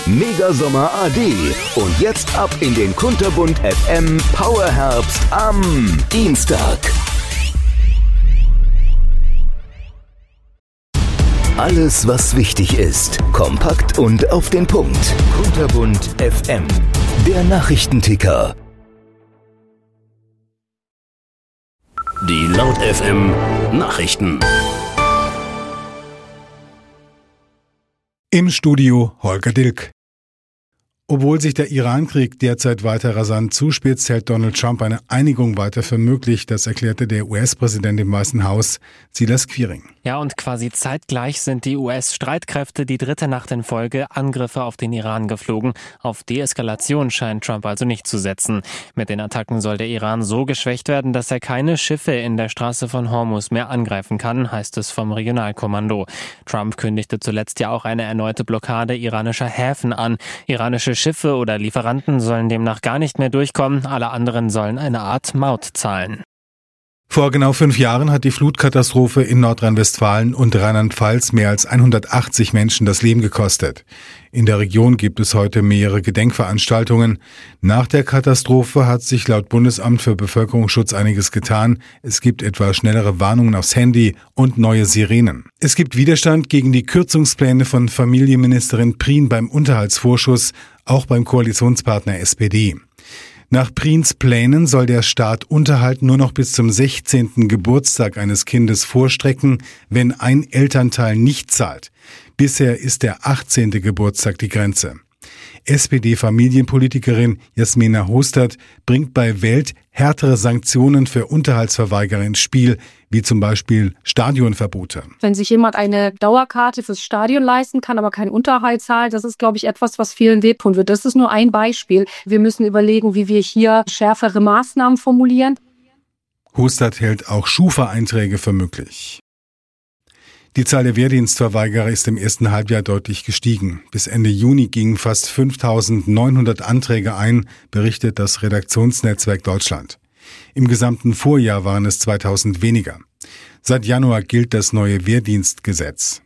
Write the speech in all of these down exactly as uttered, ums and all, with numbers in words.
Mega-Sommer A D. Und jetzt ab in den Kunterbund F M Powerherbst am Dienstag. Alles, was wichtig ist, kompakt und auf den Punkt. Kunterbund F M, der Nachrichtenticker. Die Laut F M Nachrichten. Im Studio Holger Dilk. Obwohl sich der Iran-Krieg derzeit weiter rasant zuspitzt, hält Donald Trump eine Einigung weiter für möglich. Das erklärte der U S-Präsident im Weißen Haus, Silas Quiring. Ja, und quasi zeitgleich sind die U S-Streitkräfte die dritte Nacht in Folge Angriffe auf den Iran geflogen. Auf Deeskalation scheint Trump also nicht zu setzen. Mit den Attacken soll der Iran so geschwächt werden, dass er keine Schiffe in der Straße von Hormuz mehr angreifen kann, heißt es vom Regionalkommando. Trump kündigte zuletzt ja auch eine erneute Blockade iranischer Häfen an. Iranische Schiffe oder Lieferanten sollen demnach gar nicht mehr durchkommen. Alle anderen sollen eine Art Maut zahlen. Vor genau fünf Jahren hat die Flutkatastrophe in Nordrhein-Westfalen und Rheinland-Pfalz mehr als hundertachtzig Menschen das Leben gekostet. In der Region gibt es heute mehrere Gedenkveranstaltungen. Nach der Katastrophe hat sich laut Bundesamt für Bevölkerungsschutz einiges getan. Es gibt etwa schnellere Warnungen aufs Handy und neue Sirenen. Es gibt Widerstand gegen die Kürzungspläne von Familienministerin Prien beim Unterhaltsvorschuss, auch beim Koalitionspartner S P D. Nach Priens Plänen soll der Staat Unterhalt nur noch bis zum sechzehnten Geburtstag eines Kindes vorstrecken, wenn ein Elternteil nicht zahlt. Bisher ist der achtzehnte Geburtstag die Grenze. S P D-Familienpolitikerin Jasmina Hostert bringt bei Welt härtere Sanktionen für Unterhaltsverweigerer ins Spiel, wie zum Beispiel Stadionverbote. Wenn sich jemand eine Dauerkarte fürs Stadion leisten kann, aber keinen Unterhalt zahlt, das ist, glaube ich, etwas, was vielen wehtun wird. Das ist nur ein Beispiel. Wir müssen überlegen, wie wir hier schärfere Maßnahmen formulieren. Hostert hält auch Schufa-Einträge für möglich. Die Zahl der Wehrdienstverweigerer ist im ersten Halbjahr deutlich gestiegen. Bis Ende Juni gingen fast fünftausendneunhundert Anträge ein, berichtet das Redaktionsnetzwerk Deutschland. Im gesamten Vorjahr waren es zweitausend weniger. Seit Januar gilt das neue Wehrdienstgesetz.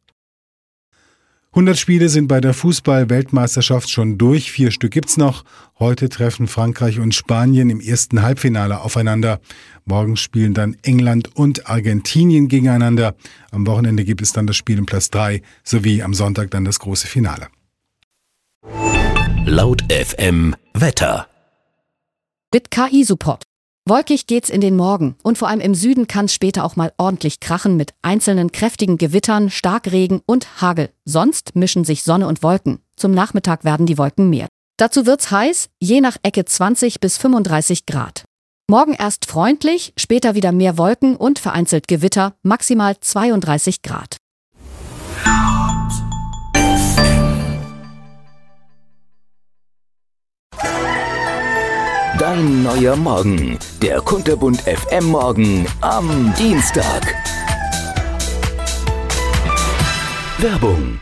hundert Spiele sind bei der Fußball-Weltmeisterschaft schon durch, vier Stück gibt's noch. Heute treffen Frankreich und Spanien im ersten Halbfinale aufeinander. Morgen spielen dann England und Argentinien gegeneinander. Am Wochenende gibt es dann das Spiel um Platz drei, sowie am Sonntag dann das große Finale. Laut F M Wetter. Mit K I-Support. Wolkig geht's in den Morgen und vor allem im Süden kann es später auch mal ordentlich krachen mit einzelnen kräftigen Gewittern, Starkregen und Hagel. Sonst mischen sich Sonne und Wolken. Zum Nachmittag werden die Wolken mehr. Dazu wird's heiß, je nach Ecke zwanzig bis fünfunddreißig Grad. Morgen erst freundlich, später wieder mehr Wolken und vereinzelt Gewitter, maximal zweiunddreißig Grad. Dein neuer Morgen, der Kunterbund F M Morgen am Dienstag. Werbung.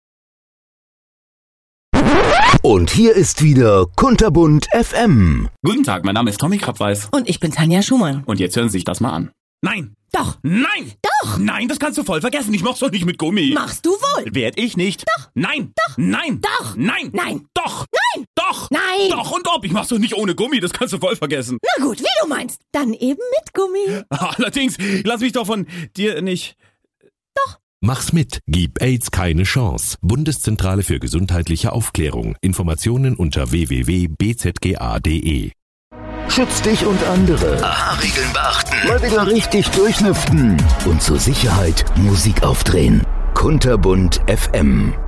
Und hier ist wieder Kunterbund F M. Guten Tag, mein Name ist Tommy Krabweis. Und ich bin Tanja Schumann. Und jetzt hören Sie sich das mal an. Nein! Doch! Nein! Doch! Nein, das kannst du voll vergessen. Ich mach's doch nicht mit Gummi. Machst du wohl! Werd ich nicht. Doch! Nein! Doch! Nein! Doch! Nein! Nein! Doch! Nein! Doch! Nein! Doch und ob. Ich mach's doch nicht ohne Gummi. Das kannst du voll vergessen. Na gut, wie du meinst. Dann eben mit Gummi. Allerdings, lass mich doch von dir nicht... Doch! Mach's mit. Gib AIDS keine Chance. Bundeszentrale für gesundheitliche Aufklärung. Informationen unter w w w punkt b z g a punkt d e. Schütz dich und andere. Aha-Regeln beachten. Mal wieder richtig durchlüften. Und zur Sicherheit Musik aufdrehen. Kunterbund F M.